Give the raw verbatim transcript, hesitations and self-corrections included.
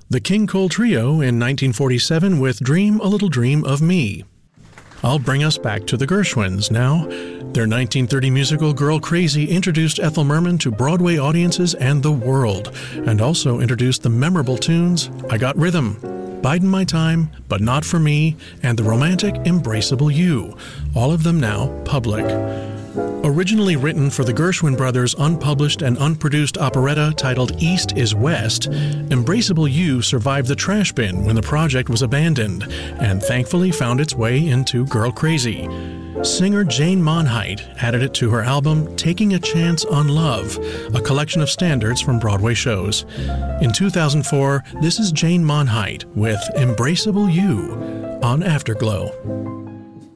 The King Cole Trio in nineteen forty-seven with Dream a Little Dream of Me. I'll bring us back to the Gershwins now. Their nineteen thirty musical Girl Crazy introduced Ethel Merman to Broadway audiences and the world, and also introduced the memorable tunes I Got Rhythm, Bidin' My Time, But Not For Me, and the romantic Embraceable You, all of them now public. Originally written for the Gershwin brothers' unpublished and unproduced operetta titled East is West, Embraceable You survived the trash bin when the project was abandoned, and thankfully found its way into Girl Crazy. Singer Jane Monheit added it to her album Taking a Chance on Love, a collection of standards from Broadway shows. In two thousand four, this is Jane Monheit with Embraceable You on Afterglow.